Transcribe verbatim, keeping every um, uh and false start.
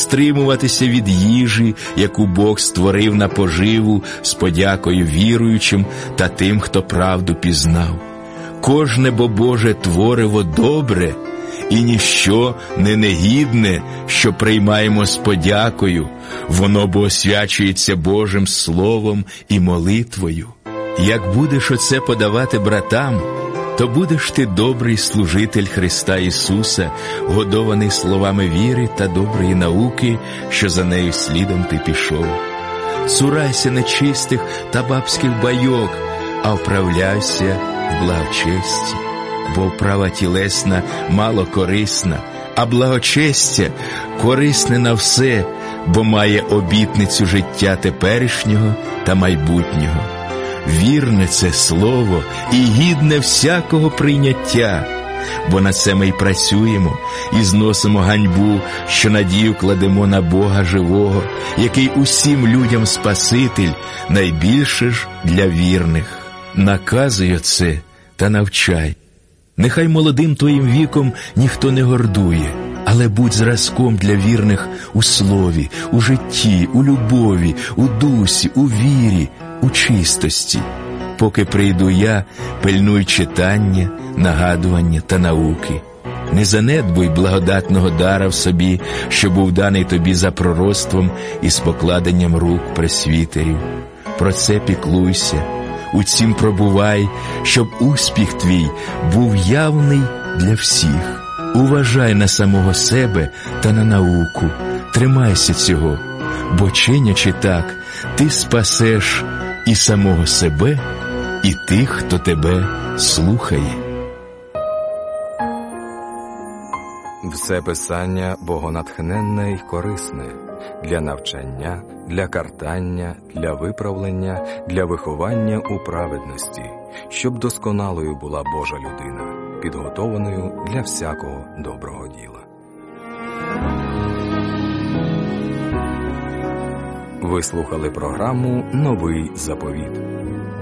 стримуватися від їжі, яку Бог створив на поживу, з подякою віруючим та тим, хто правду пізнав. Кожне бо Боже твориво добре, і ніщо не негідне, що приймаємо з подякою, воно бо освячується Божим Словом і молитвою. Як будеш оце подавати братам, то будеш ти добрий служитель Христа Ісуса, годований словами віри та доброї науки, що за нею слідом ти пішов. Цурайся нечистих та бабських байок, а вправляйся в благочесті. Бо вправа тілесна мало корисна, а благочестя корисне на все, бо має обітницю життя теперішнього та майбутнього. Вірне це слово і гідне всякого прийняття, бо на це ми й працюємо і зносимо ганьбу, що надію кладемо на Бога живого, який усім людям Спаситель, найбільше ж для вірних. Наказуй оце та навчай. Нехай молодим твоїм віком ніхто не гордує, але будь зразком для вірних у слові, у житті, у любові, у дусі, у вірі, у чистості. Поки прийду я, пильнуй читання, нагадування та науки. Не занедбуй благодатного дара в собі, що був даний тобі за пророцтвом і з покладенням рук пресвітерів. Про це піклуйся, у цім пробувай, щоб успіх твій був явний для всіх. Уважай на самого себе та на науку, тримайся цього, бо чинячи так, ти спасеш і самого себе, і тих, хто тебе слухає. Все писання богонатхненне й корисне для навчання, для картання, для виправлення, для виховання у праведності, щоб досконалою була Божа людина, підготованою для всякого доброго діла. Ви слухали програму «Новий заповіт».